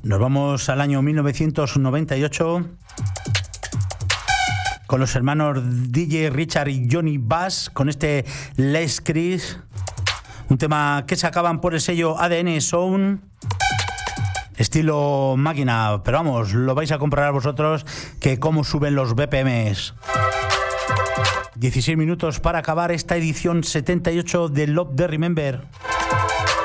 Nos vamos al año 1998 con los hermanos DJ Richard y Johnny Bass con este Les Chris, un tema que sacaban por el sello ADN Sound, estilo máquina, pero vamos, lo vais a comprobar vosotros que cómo suben los BPMs. 16 minutos para acabar esta edición 78 de Love the Remember.